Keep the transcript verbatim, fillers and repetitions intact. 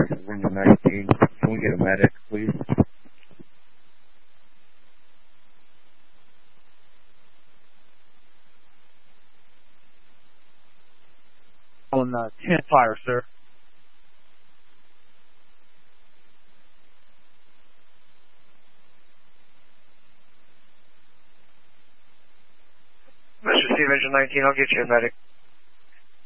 fire, Engine nineteen. Can we get a medic, please? On uh, ten fire, sir. Mister Steve, Engine nineteen, I'll get you a medic.